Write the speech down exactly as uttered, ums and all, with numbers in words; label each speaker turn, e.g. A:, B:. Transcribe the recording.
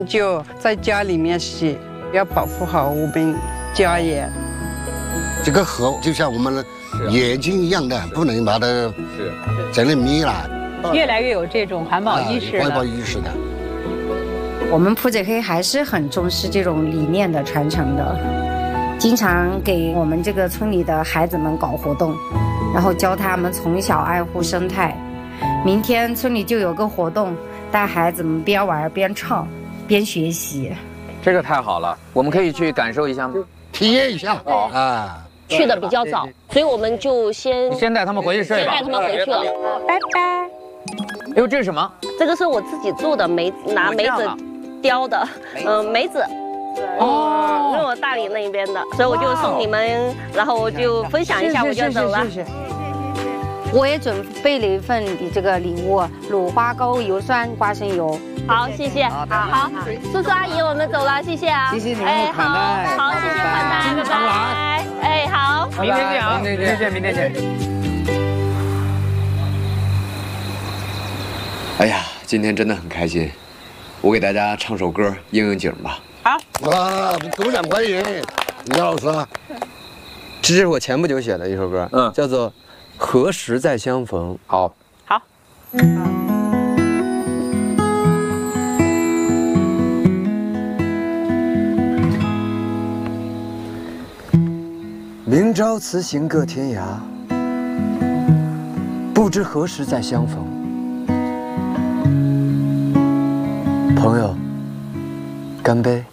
A: 就在家里面洗，要保护好我们家园。
B: 这个河就像我们的眼睛一样的，不能把它整得迷了。
C: 越来越有这种环保意识了。
B: 环保意识的。
D: 我们普者黑还是很重视这种理念的传承的，经常给我们这个村里的孩子们搞活动，然后教他们从小爱护生态。明天村里就有个活动，带孩子们边玩边唱边学习。
E: 这个太好了，我们可以去感受一下吗？
B: 体验一下。
E: 好
B: 啊。
F: 去的比较早，所以我们就先
E: 你先带他们回去睡吧。
F: 先带他们回去了，
C: 拜拜。
E: 哎呦，这是什么？
F: 这个是我自己做的梅，拿梅子雕的，嗯，梅子。哦，因为我大理那边的，所以我就送你们，然后我就分享一下，我就走了。
D: 我也准备了一份的这个礼物，乳花糕、油酸花生油。
F: 好，谢谢。好，好，叔叔阿姨，我们走了，谢谢啊。
A: 谢谢你们的款待。
F: 好，谢谢款待，拜拜。哎，好，
E: 明天见啊！明天见，明天见。
G: 哎呀，今天真的很开心，我给大家唱首歌应应景吧。
C: 好。
B: 哇，鼓掌欢迎，李老师。
H: 这是我前不久写的一首歌，嗯，叫做《何时再相逢》。
E: 好，
C: 好。
H: 明朝此行各天涯，不知何时再相逢。朋友，干杯！